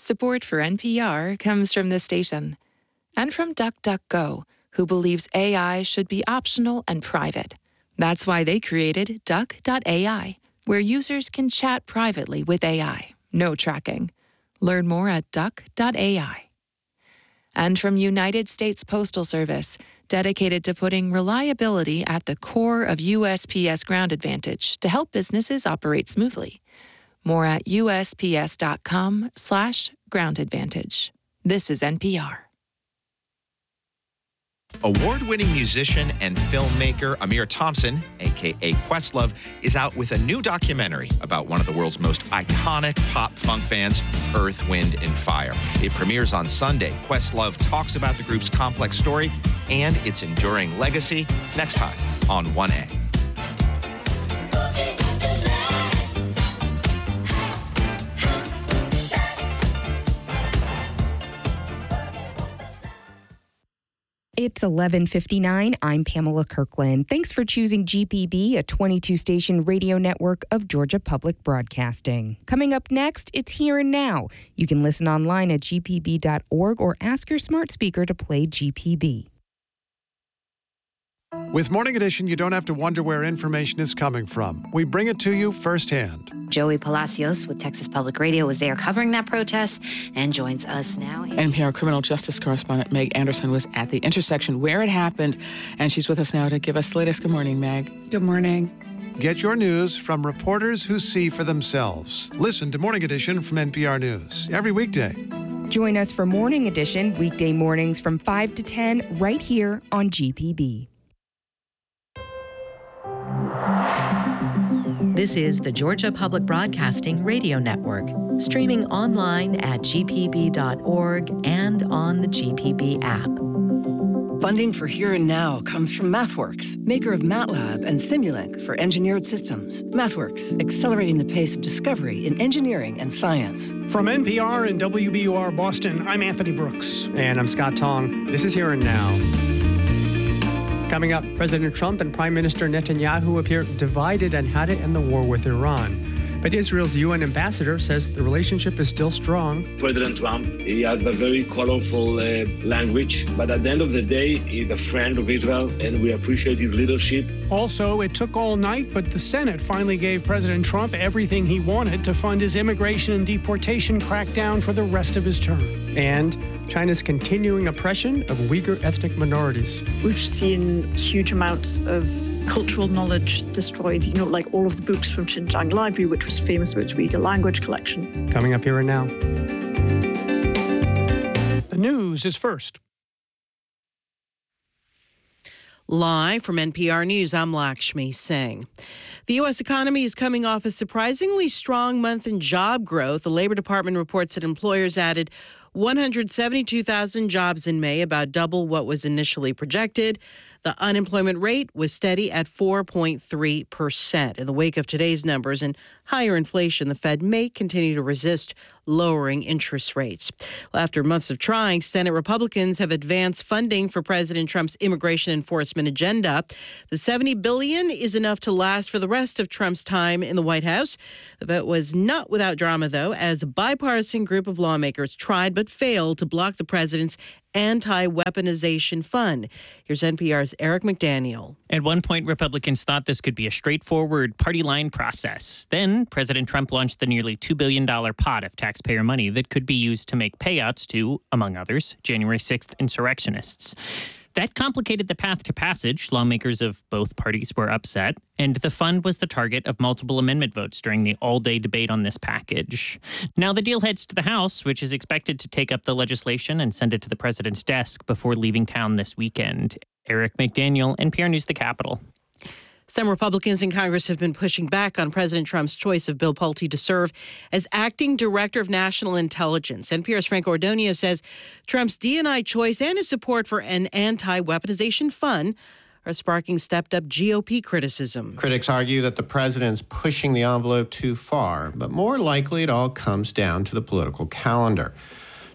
Support for NPR comes from this station and from DuckDuckGo, who believes AI should be optional and private. That's why they created Duck.ai, where users can chat privately with AI. No tracking. Learn more at Duck.ai. And from United States Postal Service, dedicated to putting reliability at the core of USPS Ground Advantage to help businesses operate smoothly. More at USPS.com/Ground Advantage. This is NPR. Award-winning musician and filmmaker Amir Thompson, a.k.a. Questlove, is out with a new documentary about one of the world's most iconic pop-funk bands, Earth, Wind & Fire. It premieres on Sunday. Questlove talks about the group's complex story and its enduring legacy next time on 1A. It's 11:59. I'm Pamela Kirkland. Thanks for choosing GPB, a 22-station radio network of Georgia Public Broadcasting. Coming up next, it's Here and Now. You can listen online at gpb.org or ask your smart speaker to play GPB. With Morning Edition, you don't have to wonder where information is coming from. We bring it to you firsthand. Joey Palacios with Texas Public Radio was there covering that protest and joins us now. NPR criminal justice correspondent Meg Anderson was at the intersection where it happened, and she's with us now to give us the latest. Good morning, Meg. Good morning. Get your news from reporters who see for themselves. Listen to Morning Edition from NPR News every weekday. Join us for Morning Edition weekday mornings from 5 to 10 right here on GPB. This is the Georgia Public Broadcasting Radio Network, streaming online at gpb.org and on the GPB app. Funding for Here and Now comes from MathWorks, maker of MATLAB and Simulink for engineered systems. MathWorks, accelerating the pace of discovery in engineering and science. From NPR and WBUR Boston, I'm Anthony Brooks. And I'm Scott Tong. This is Here and Now. Coming up, President Trump and Prime Minister Netanyahu appear divided on how to end the war with Iran. But Israel's UN ambassador says the relationship is still strong. President Trump, he has a very colorful language, but at the end of the day, he's a friend of Israel, and we appreciate his leadership. Also, it took all night, but the Senate finally gave President Trump everything he wanted to fund his immigration and deportation crackdown for the rest of his term. And China's continuing oppression of Uyghur ethnic minorities. We've seen huge amounts of cultural knowledge destroyed, like all of the books from Xinjiang Library, which was famous for its Uyghur language collection. Coming up Here and Now. The news is first. Live from NPR News, I'm Lakshmi Singh. The U.S. economy is coming off a surprisingly strong month in job growth. The Labor Department reports that employers added 172,000 jobs in May, about double what was initially projected. The unemployment rate was steady at 4.3%. In the wake of today's numbers and higher inflation, the Fed may continue to resist lowering interest rates. Well, after months of trying, Senate Republicans have advanced funding for President Trump's immigration enforcement agenda. The $70 billion is enough to last for the rest of Trump's time in the White House. The vote was not without drama, though, as a bipartisan group of lawmakers tried but failed to block the president's anti-weaponization fund. Here's NPR's Eric McDaniel. At one point, Republicans thought this could be a straightforward party line process. Then President Trump launched the nearly $2 billion pot of taxpayer money that could be used to make payouts to, among others, January 6th insurrectionists. That complicated the path to passage. Lawmakers of both parties were upset, and the fund was the target of multiple amendment votes during the all-day debate on this package. Now the deal heads to the House, which is expected to take up the legislation and send it to the president's desk before leaving town this weekend. Eric McDaniel, NPR News, the Capitol. Some Republicans in Congress have been pushing back on President Trump's choice of Bill Pulte to serve as acting director of national intelligence. NPR's Frank Ordonez says Trump's D&I choice and his support for an anti-weaponization fund are sparking stepped-up GOP criticism. Critics argue that the president's pushing the envelope too far, but more likely it all comes down to the political calendar.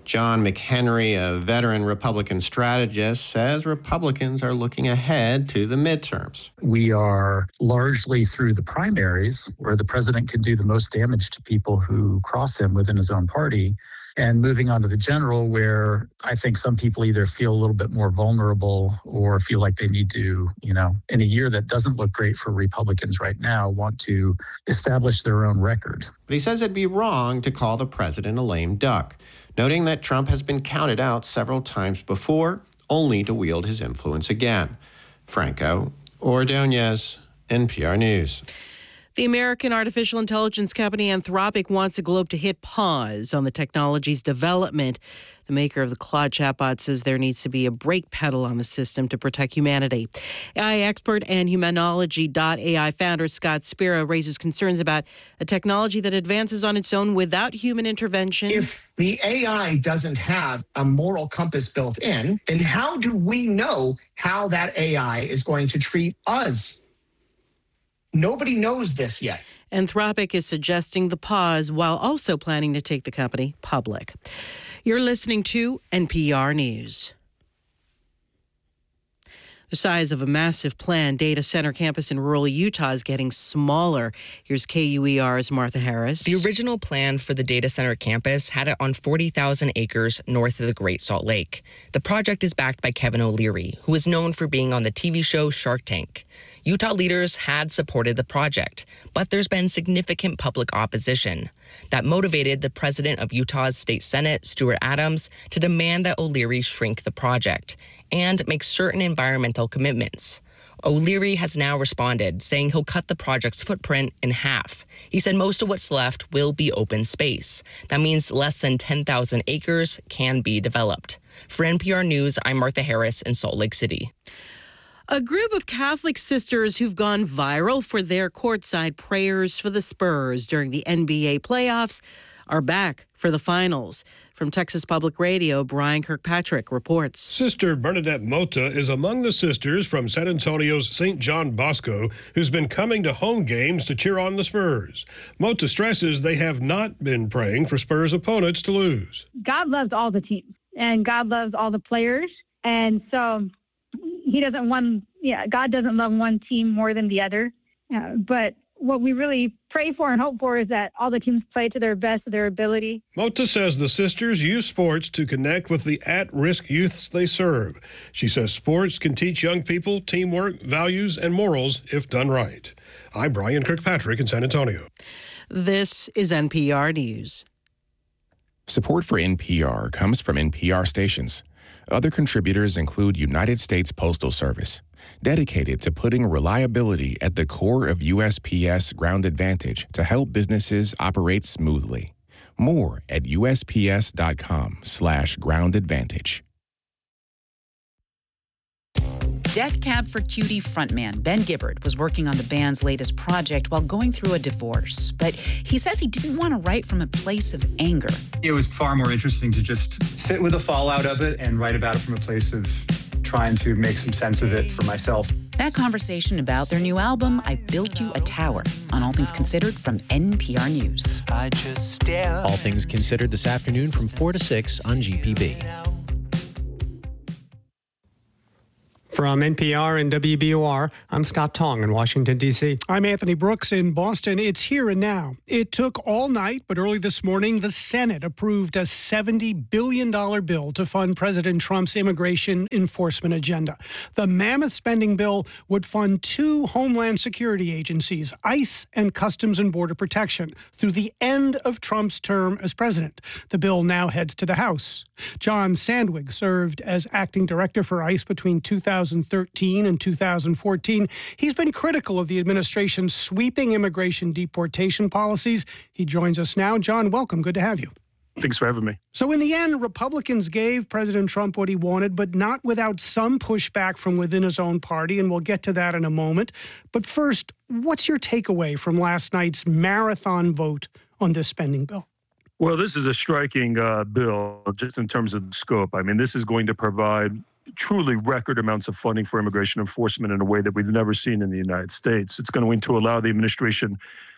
John McHenry, a veteran Republican strategist, says Republicans are looking ahead to the midterms. We are largely through the primaries, where the president can do the most damage to people who cross him within his own party, and moving on to the general, where I think some people either feel a little bit more vulnerable or feel like they need to, in a year that doesn't look great for Republicans right now, want to establish their own record. But he says it'd be wrong to call the president a lame duck, noting that Trump has been counted out several times before, only to wield his influence again. Franco Ordonez, NPR News. The American artificial intelligence company Anthropic wants the globe to hit pause on the technology's development. The maker of the Claude chatbot says there needs to be a brake pedal on the system to protect humanity. AI expert and Humanology.ai founder Scott Spiro raises concerns about a technology that advances on its own without human intervention. If the AI doesn't have a moral compass built in, then how do we know how that AI is going to treat us? Nobody knows this yet. Anthropic is suggesting the pause while also planning to take the company public. You're listening to NPR News. The size of a massive planned data center campus in rural Utah is getting smaller. Here's KUER's Martha Harris. The original plan for the data center campus had it on 40,000 acres north of the Great Salt Lake. The project is backed by Kevin O'Leary, who is known for being on the TV show Shark Tank. Utah leaders had supported the project, but there's been significant public opposition. That motivated the president of Utah's State Senate, Stuart Adams, to demand that O'Leary shrink the project and make certain environmental commitments. O'Leary has now responded, saying he'll cut the project's footprint in half. He said most of what's left will be open space. That means less than 10,000 acres can be developed. For NPR News, I'm Martha Harris in Salt Lake City. A group of Catholic sisters who've gone viral for their courtside prayers for the Spurs during the NBA playoffs are back for the finals. From Texas Public Radio, Brian Kirkpatrick reports. Sister Bernadette Mota is among the sisters from San Antonio's St. John Bosco who's been coming to home games to cheer on the Spurs. Mota stresses they have not been praying for Spurs opponents to lose. God loves all the teams, and God loves all the players, and so God doesn't love one team more than the other. But what we really pray for and hope for is that all the teams play to their best of their ability. Mota says the sisters use sports to connect with the at-risk youths they serve. She says sports can teach young people teamwork, values, and morals if done right. I'm Brian Kirkpatrick in San Antonio. This is NPR News. Support for NPR comes from NPR stations. Other contributors include United States Postal Service, dedicated to putting reliability at the core of USPS Ground Advantage to help businesses operate smoothly. More at USPS.com/Ground Advantage. Death Cab for Cutie frontman Ben Gibbard was working on the band's latest project while going through a divorce. But he says he didn't want to write from a place of anger. It was far more interesting to just sit with the fallout of it and write about it from a place of trying to make some sense of it for myself. That conversation about their new album, I Built You a Tower, on All Things Considered from NPR News. All Things Considered this afternoon from 4 to 6 on GPB. From NPR and WBOR, I'm Scott Tong in Washington, D.C. I'm Anthony Brooks in Boston. It's here and now. It took all night, but early this morning, the Senate approved a $70 billion bill to fund President Trump's immigration enforcement agenda. The mammoth spending bill would fund 2 Homeland Security agencies, ICE and Customs and Border Protection, through the end of Trump's term as president. The bill now heads to the House. John Sandwig served as acting director for ICE between 2013 and 2014. He's been critical of the administration's sweeping immigration deportation policies. He joins us now. John, welcome. Good to have you. Thanks for having me. So in the end, Republicans gave President Trump what he wanted, but not without some pushback from within his own party, and we'll get to that in a moment. But first, what's your takeaway from last night's marathon vote on this spending bill? Well, this is a striking bill just in terms of the scope. I mean, this is going to provide truly record amounts of funding for immigration enforcement in a way that we've never seen in the United States. It's going to allow the administration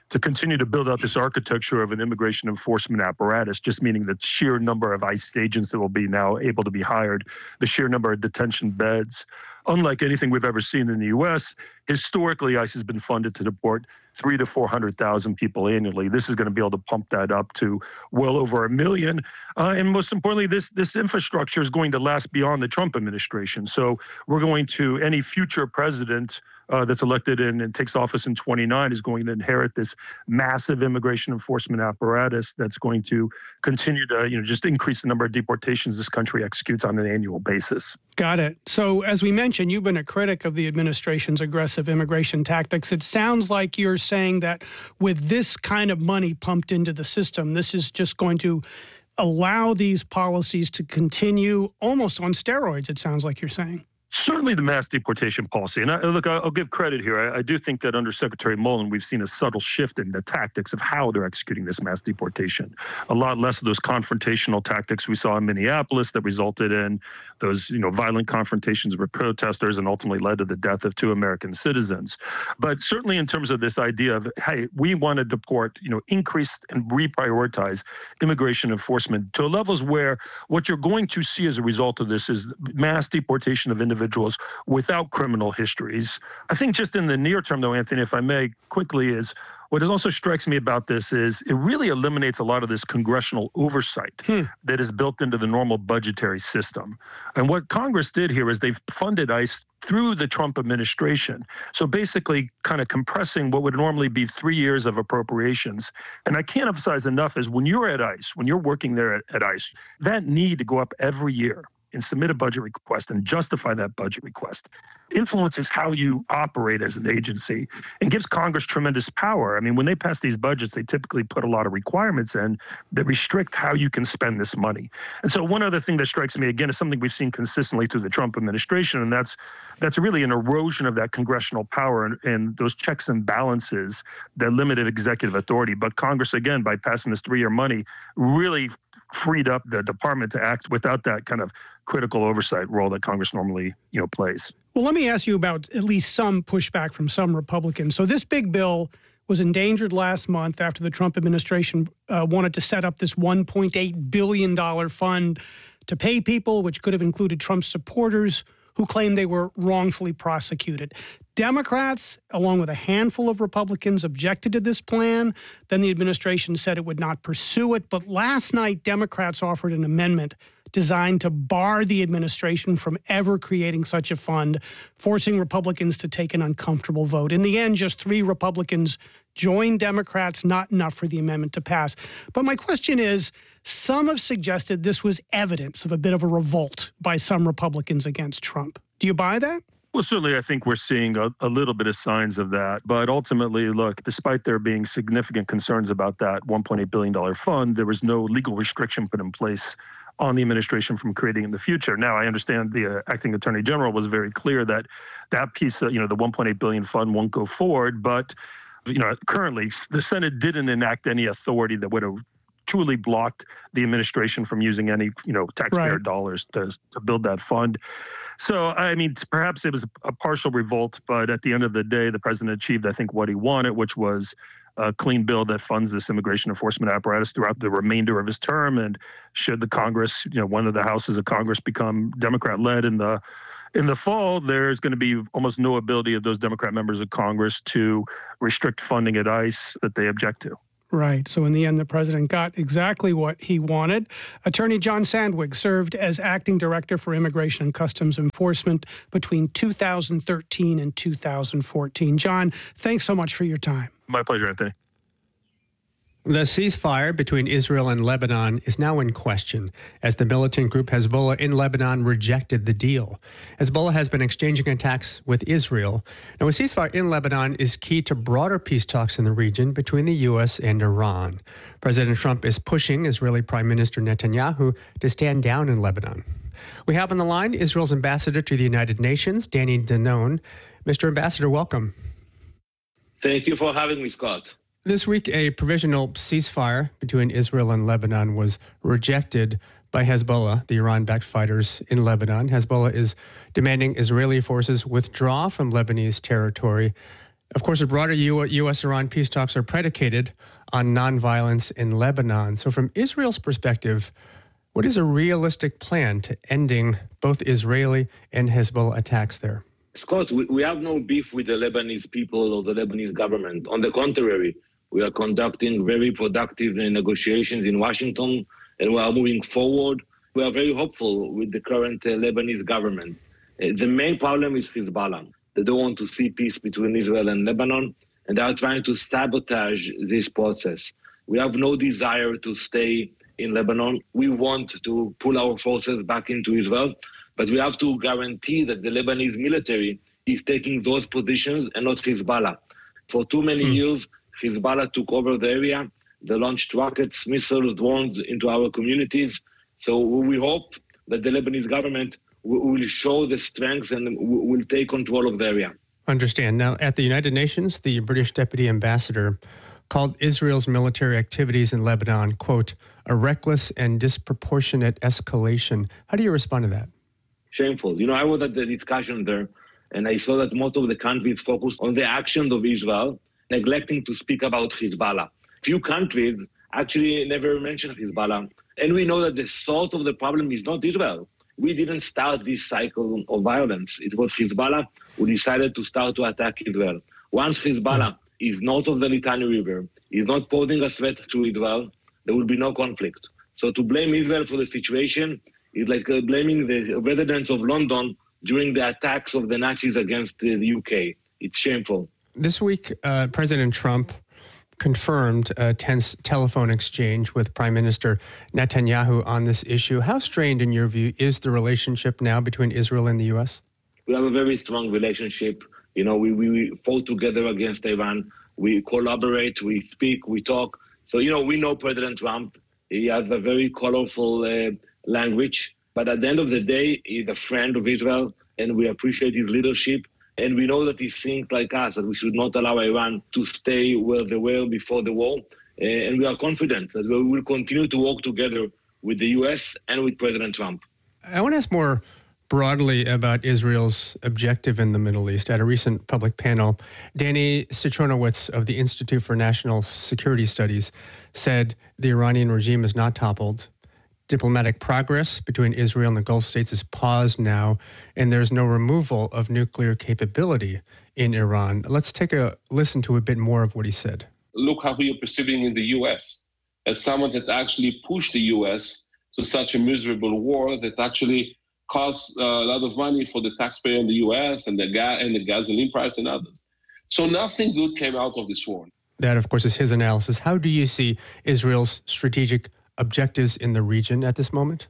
to continue to build out this architecture of an immigration enforcement apparatus, just meaning the sheer number of ICE agents that will be now able to be hired, the sheer number of detention beds. Unlike anything we've ever seen in the U.S., historically, ICE has been funded to deport 300,000 to 400,000 people annually. This is going to be able to pump that up to well over 1 million. And most importantly, this infrastructure is going to last beyond the Trump administration. So we're going to, any future president that's elected and takes office in 2029 is going to inherit this massive immigration enforcement apparatus that's going to continue to, just increase the number of deportations this country executes on an annual basis. Got it. So as we mentioned, you've been a critic of the administration's aggressive immigration tactics. It sounds like you're saying that with this kind of money pumped into the system, this is just going to allow these policies to continue almost on steroids, it sounds like you're saying. Certainly the mass deportation policy. And I'll give credit here. I do think that under Secretary Mullen, we've seen a subtle shift in the tactics of how they're executing this mass deportation. A lot less of those confrontational tactics we saw in Minneapolis that resulted in those, violent confrontations with protesters and ultimately led to the death of 2 American citizens. But certainly in terms of this idea of, hey, we want to deport, increase and reprioritize immigration enforcement to levels where what you're going to see as a result of this is mass deportation of individuals without criminal histories. I think just in the near term, though, Anthony, if I may quickly, is what it also strikes me about this is it really eliminates a lot of this congressional oversight that is built into the normal budgetary system. And what Congress did here is they've funded ICE through the Trump administration. So basically kind of compressing what would normally be 3 years of appropriations. And I can't emphasize enough is when you're at ICE, when you're working there at ICE, that need to go up every year and submit a budget request and justify that budget request influences how you operate as an agency and gives Congress tremendous power. I mean, when they pass these budgets, they typically put a lot of requirements in that restrict how you can spend this money. And so one other thing that strikes me, again, is something we've seen consistently through the Trump administration, and that's really an erosion of that congressional power and those checks and balances that limited executive authority. But Congress, again, by passing this 3-year money, really freed up the department to act without that kind of critical oversight role that Congress normally, plays. Well, let me ask you about at least some pushback from some Republicans. So this big bill was endangered last month after the Trump administration wanted to set up this $1.8 billion fund to pay people, which could have included Trump's supporters who claimed they were wrongfully prosecuted. Democrats, along with a handful of Republicans, objected to this plan. Then the administration said it would not pursue it. But last night, Democrats offered an amendment designed to bar the administration from ever creating such a fund, forcing Republicans to take an uncomfortable vote. In the end, just 3 Republicans joined Democrats, not enough for the amendment to pass. But my question is, some have suggested this was evidence of a bit of a revolt by some Republicans against Trump. Do you buy that? Well, certainly I think we're seeing a little bit of signs of that. But ultimately, look, despite there being significant concerns about that $1.8 billion fund, there was no legal restriction put in place on the administration from creating in the future. Now, I understand the acting attorney general was very clear that that piece of, the $1.8 billion fund won't go forward. But, currently the Senate didn't enact any authority that would have truly blocked the administration from using any, taxpayer dollars to build that fund. So, I mean, perhaps it was a partial revolt, but at the end of the day, the president achieved, I think, what he wanted, which was a clean bill that funds this immigration enforcement apparatus throughout the remainder of his term. And should the Congress, one of the houses of Congress become Democrat-led in the fall, there's going to be almost no ability of those Democrat members of Congress to restrict funding at ICE that they object to. Right. So in the end, the president got exactly what he wanted. Attorney John Sandwig served as acting director for Immigration and Customs Enforcement between 2013 and 2014. John, thanks so much for your time. My pleasure, Anthony. The ceasefire between Israel and Lebanon is now in question as the militant group Hezbollah in Lebanon rejected the deal. Hezbollah has been exchanging attacks with Israel. Now, a ceasefire in Lebanon is key to broader peace talks in the region between the U.S. and Iran. President Trump is pushing Israeli Prime Minister Netanyahu to stand down in Lebanon. We have on the line Israel's ambassador to the United Nations, Danny Danon. Mr. Ambassador, welcome. Thank you for having me, Scott. This week, a provisional ceasefire between Israel and Lebanon was rejected by Hezbollah, the Iran-backed fighters in Lebanon. Hezbollah is demanding Israeli forces withdraw from Lebanese territory. Of course, the broader U.S.-Iran peace talks are predicated on nonviolence in Lebanon. So from Israel's perspective, what is a realistic plan to ending both Israeli and Hezbollah attacks there? Scott, we have no beef with the Lebanese people or the Lebanese government. On the contrary, we are conducting very productive negotiations in Washington, and we are moving forward. We are very hopeful with the current Lebanese government. The main problem is Hezbollah. They don't want to see peace between Israel and Lebanon, and they are trying to sabotage this process. We have no desire to stay in Lebanon. We want to pull our forces back into Israel, but we have to guarantee that the Lebanese military is taking those positions and not Hezbollah. For too many years, Hezbollah took over the area. They launched rockets, missiles, drones into our communities. So we hope that the Lebanese government will show the strength and will take control of the area. Understand. Now, at the United Nations, the British Deputy Ambassador called Israel's military activities in Lebanon, quote, a reckless and disproportionate escalation. How do you respond to that? Shameful. I was at the discussion there, and I saw that most of the countries focused on the actions of Israel, neglecting to speak about Hezbollah. Few countries actually never mentioned Hezbollah. And we know that the source of the problem is not Israel. We didn't start this cycle of violence. It was Hezbollah who decided to start to attack Israel. Once Hezbollah is north of the Litani River, is not posing a threat to Israel, there will be no conflict. So to blame Israel for the situation is like blaming the residents of London during the attacks of the Nazis against the UK. It's shameful. This week, President Trump confirmed a tense telephone exchange with Prime Minister Netanyahu on this issue. How strained, in your view, is the relationship now between Israel and the U.S.? We have a very strong relationship. We fought together against Iran. We collaborate, we speak, we talk. So, we know President Trump. He has a very colorful language. But at the end of the day, he's a friend of Israel, and we appreciate his leadership. And we know that he thinks like us, that we should not allow Iran to stay where they were before the war. And we are confident that we will continue to work together with the U.S. and with President Trump. I want to ask more broadly about Israel's objective in the Middle East. At a recent public panel, Danny Citronowicz of the Institute for National Security Studies said the Iranian regime is not toppled. Diplomatic progress between Israel and the Gulf states is paused now, and there's no removal of nuclear capability in Iran. Let's take a listen to a bit more of what he said. Look how we are perceiving in the U.S. as someone that actually pushed the U.S. to such a miserable war that actually costs a lot of money for the taxpayer in the U.S. and the gasoline price and others. So nothing good came out of this war. That, of course, is his analysis. How do you see Israel's strategic objectives in the region at this moment?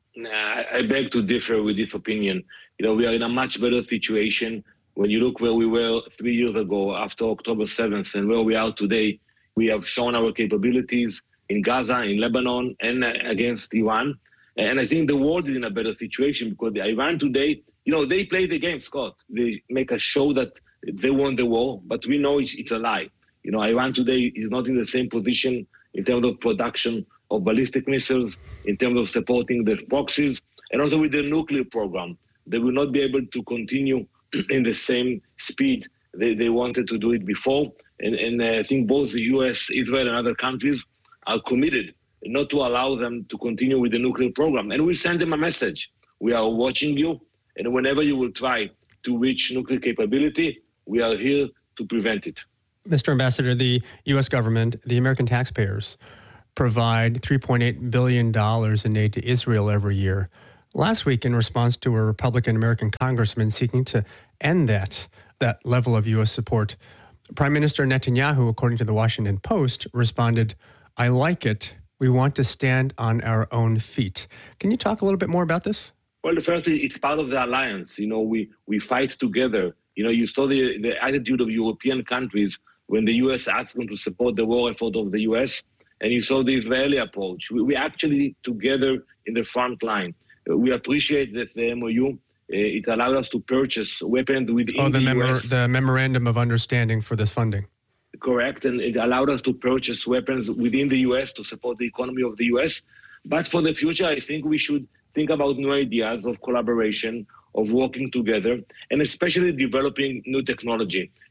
I beg to differ with this opinion. We are in a much better situation. When you look where we were 3 years ago after October 7th and where we are today, we have shown our capabilities in Gaza, in Lebanon, and against Iran. And I think the world is in a better situation because Iran today, they play the game, Scott. They make a show that they won the war, but we know it's a lie. Iran today is not in the same position in terms of production of ballistic missiles, in terms of supporting the proxies, and also with the nuclear program. They will not be able to continue in the same speed they wanted to do it before. And I think both the U.S., Israel, and other countries are committed not to allow them to continue with the nuclear program. And we send them a message. We are watching you, and whenever you will try to reach nuclear capability, we are here to prevent it. Mr. Ambassador, the U.S. government, the American taxpayers, provide $3.8 billion in aid to Israel every year. Last week, in response to a Republican American congressman seeking to end that level of U.S. support, Prime Minister Netanyahu, according to the Washington Post, responded, "I like it. We want to stand on our own feet." Can you talk a little bit more about this? Well, firstly, it's part of the alliance. We fight together. You saw the attitude of European countries when the U.S. asked them to support the war effort of the U.S., and you saw the Israeli approach. We actually together in the front line. We appreciate this, the MOU. It allowed us to purchase weapons within the U.S. The memorandum of understanding for this funding. Correct, and it allowed us to purchase weapons within the U.S. to support the economy of the U.S. But for the future, I think we should think about new ideas of collaboration, of working together, and especially developing new technology.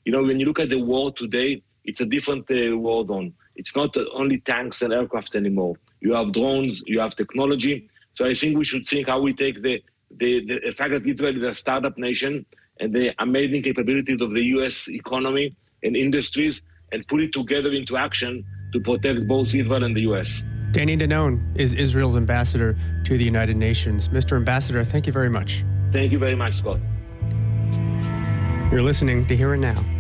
When you look at the war today, it's a different war zone. It's not only tanks and aircraft anymore. You have drones, you have technology. So I think we should think how we take the fact that Israel is a startup nation and the amazing capabilities of the U.S. economy and industries and put it together into action to protect both Israel and the U.S. Danny Danon is Israel's ambassador to the United Nations. Mr. Ambassador, thank you very much. Thank you very much, Scott. You're listening to Here and Now.